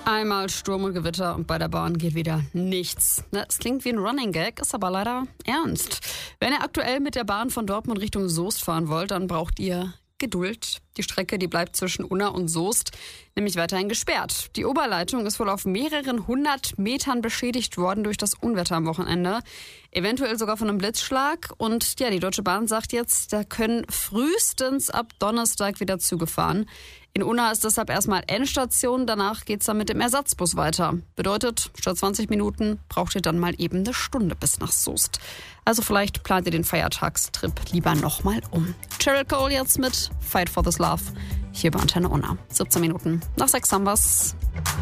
Einmal Sturm und Gewitter und bei der Bahn geht wieder nichts. Es klingt wie ein Running Gag, ist aber leider ernst. Wenn ihr aktuell mit der Bahn von Dortmund Richtung Soest fahren wollt, dann braucht ihr Geduld. Die Strecke, die bleibt zwischen Unna und Soest nämlich weiterhin gesperrt. Die Oberleitung ist wohl auf mehreren 100 Metern beschädigt worden durch das Unwetter am Wochenende. Eventuell sogar von einem Blitzschlag. Und ja, die Deutsche Bahn sagt jetzt, da können frühestens ab Donnerstag wieder Züge fahren. In Unna ist deshalb erstmal Endstation, danach geht's dann mit dem Ersatzbus weiter. Bedeutet, statt 20 Minuten braucht ihr dann mal eben eine Stunde bis nach Soest. Also vielleicht plant ihr den Feiertagstrip lieber nochmal um. Cheryl Cole jetzt mit Fight for this Love hier bei Antenne Unna. 17 Minuten nach 6 haben wir's.